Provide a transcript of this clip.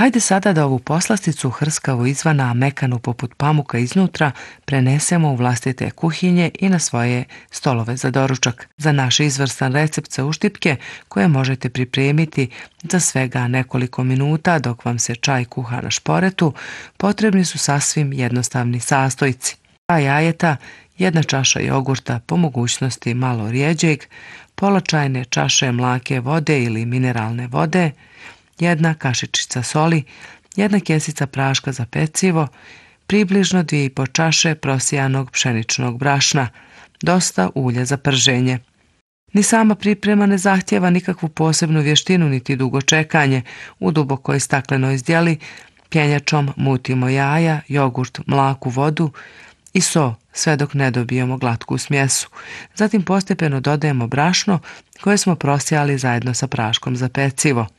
Hajde sada da ovu poslasticu hrskavo izvana, a mekanu poput pamuka iznutra, prenesemo u vlastite kuhinje i na svoje stolove za doručak. Za naš izvrstan recept sa uštipke, koje možete pripremiti za svega nekoliko minuta dok vam se čaj kuha na šporetu, potrebni su sasvim jednostavni sastojci. 2 jajeta, 1 čaša jogurta, po mogućnosti malo rjeđeg, pola čajne čaše mlake vode ili mineralne vode, 1 kašičica soli, 1 kesica praška za pecivo, približno 2,5 čaše prosijanog pšeničnog brašna, dosta ulja za prženje. Ni sama priprema ne zahtijeva nikakvu posebnu vještinu niti dugo čekanje. U dubokoj staklenoj zdjeli pjenjačom mutimo jaja, jogurt, mlaku vodu i so sve dok ne dobijemo glatku smjesu. Zatim postepeno dodajemo brašno koje smo prosijali zajedno sa praškom za pecivo.